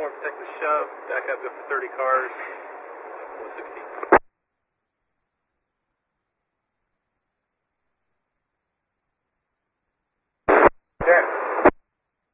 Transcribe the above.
Texas shove, back up, go for 30 cars, 16. Check.